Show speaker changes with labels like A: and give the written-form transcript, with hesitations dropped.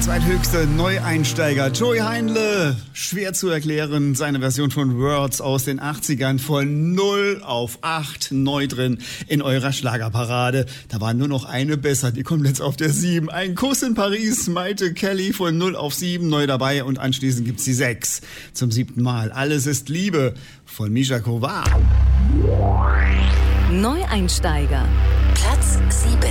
A: zweithöchste Neueinsteiger Joey Heinle. Schwer zu erklären, seine Version von Words aus den 80ern von 0 auf 8 neu drin in eurer Schlagerparade. Da war nur noch eine besser, die kommt jetzt auf der 7. Ein Kuss in Paris, Maite Kelly von 0 auf 7 neu dabei und anschließend gibt's die 6 zum 7. Mal. Alles ist Liebe von Misha Kovar.
B: Neueinsteiger, Platz 7.